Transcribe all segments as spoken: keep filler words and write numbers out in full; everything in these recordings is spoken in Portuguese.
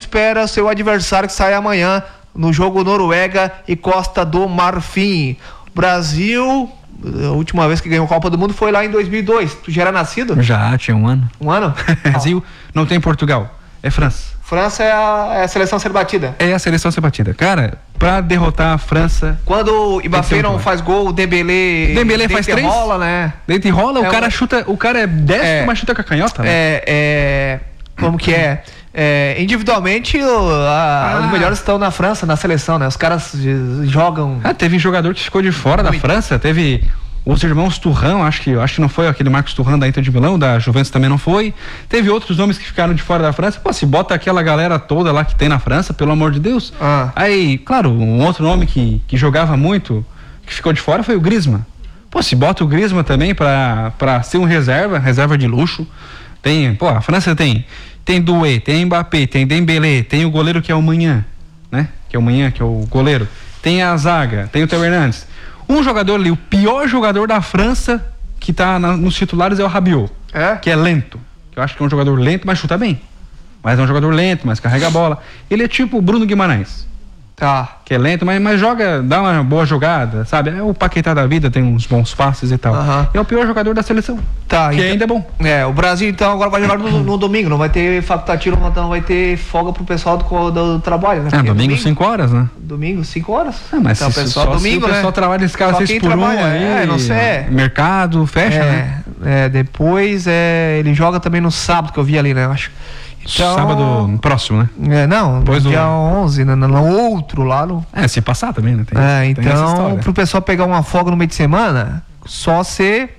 espera seu adversário que sai amanhã no jogo Noruega e Costa do Marfim. Brasil, a última vez que ganhou a Copa do Mundo foi lá em dois mil e dois. Tu já era nascido? Já, tinha um ano. Um ano? Brasil não tem Portugal, é França. França é a, é a seleção a ser batida. É a seleção a ser batida. Cara, pra derrotar a França... Quando o Mbappé não faz gol, o Dembélé... Dembélé faz três? rola, né? Deita e rola, é o cara uma... chuta... O cara é destro, é, mas chuta com a canhota, né? É, é... Como que é? É, individualmente, o, a, ah. os melhores estão na França, na seleção, né? Os caras jogam... Ah, teve jogador que ficou de fora Muito. da França, teve... Os irmãos Thuram, acho que, acho que não foi aquele Marcos Thuram da Inter de Milão, da Juventus também não foi. Teve outros nomes que ficaram de fora da França. Pô, se bota aquela galera toda lá que tem na França, pelo amor de Deus. Ah. Aí, claro, um outro nome que, que jogava muito, que ficou de fora foi o Griezmann. Pô, se bota o Griezmann também pra, pra ser um reserva, reserva de luxo. Tem, pô, a França tem, tem Doué, tem Mbappé, tem Dembélé, tem o goleiro que é o Manhã, né? Que é o Manhã, que é o goleiro. Tem a zaga, tem o Theo Hernandes. Um jogador ali, o pior jogador da França que tá na, nos titulares é o Rabiot, é? que é lento. Eu acho que é um jogador lento, mas chuta bem. Mas é um jogador lento, mas carrega a bola. Ele é tipo o Bruno Guimarães. Tá. Que é lento, mas, mas joga, dá uma boa jogada, sabe? É o Paquetá da vida, tem uns bons passes e tal. Uhum. É o pior jogador da seleção. Tá. Que então, ainda é bom. É, o Brasil então agora vai jogar no, no domingo, não vai ter facultativo, não vai ter folga pro pessoal do, do, do trabalho, né? É, domingo cinco horas, né? Domingo cinco horas? Ah, mas então, se, pessoal, só domingo, se o pessoal né? trabalha esse cara seis por um aí, é, não sei. Mercado, fecha, é, né? É, depois é, ele joga também no sábado, que eu vi ali, né? Eu acho. Então, sábado próximo, né? É, não, depois no dia do... onze, no, no outro lá no... É, se passar também, né? Tem, é, tem então, pro pessoal pegar uma folga no meio de semana, só se...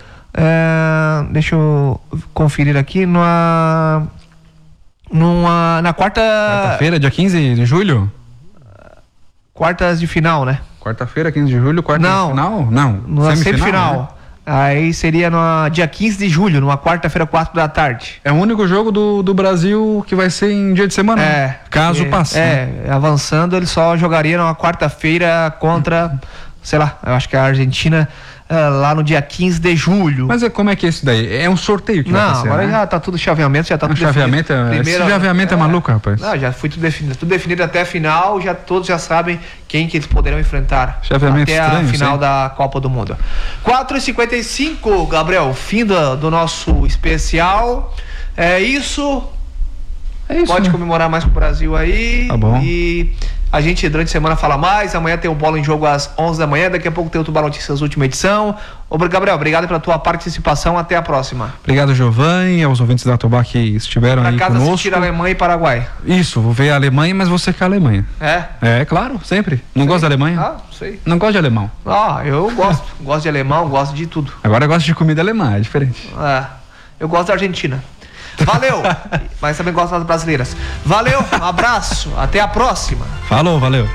É, deixa eu conferir aqui, numa... numa na quarta... Quarta-feira, dia quinze de julho? Quartas de final, né? Quarta-feira, quinze de julho, quarta não, de final? Não, na semifinal. semifinal. Né? Aí seria no dia quinze de julho, numa quarta-feira, quatro da tarde. É o único jogo do, do Brasil que vai ser em dia de semana, é, né? Caso é, passe. É, né? avançando, ele só jogaria numa quarta-feira contra, sei lá, eu acho que a Argentina, uh, lá no dia quinze de julho. Mas é, como é que é isso daí? É um sorteio que não, vai acontecer, agora né? já tá tudo chaveamento, já tá um tudo chaveamento, definido. É, Primeiro, esse chaveamento é, é maluco, rapaz. Não, já foi tudo definido, tudo definido até a final, já todos já sabem quem que eles poderão enfrentar chaveamento até estranho, a final sei. da Copa do Mundo. quatro e cinquenta e cinco, Gabriel, fim do, do nosso especial. É isso. É isso, Pode né? comemorar mais com o Brasil aí. Tá bom. E a gente durante a semana fala mais. Amanhã tem o Bola em Jogo às onze da manhã. Daqui a pouco tem o Tubarão Notícias, última edição. Ô, Gabriel, obrigado pela tua participação. Até a próxima. Obrigado, Giovanni, aos ouvintes da Tobá que estiveram pra aí casa conosco. assistir Alemanha e Paraguai. Isso, vou ver a Alemanha, mas vou secar a Alemanha. É? É, claro, sempre. Não gosto da Alemanha? Ah, sei. Não gosto de alemão. Ah, eu gosto. Gosto de alemão, gosto de tudo. Agora eu gosto de comida alemã, é diferente. É, eu gosto da Argentina. Valeu! Mas também gosto das brasileiras. Valeu, um abraço, até a próxima. Falou, valeu.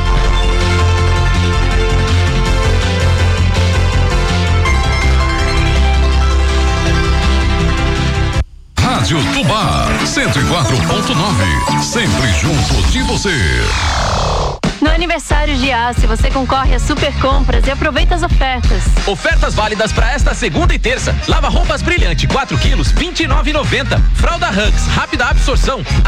Rádio Tubá, cento e quatro ponto nove. Sempre junto de você. No aniversário G A, se você concorre a super compras e aproveita as ofertas. Ofertas válidas para esta segunda e terça. Lava roupas brilhante, quatro quilos, vinte e nove reais e noventa centavos. Fralda Hugs, rápida absorção.